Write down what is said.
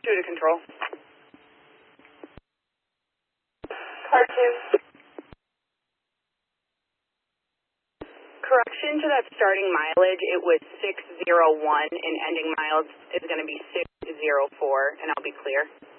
2 to control. Car 2. Correction to that starting mileage, it was 601 and ending miles is going to be 604, and I'll be clear.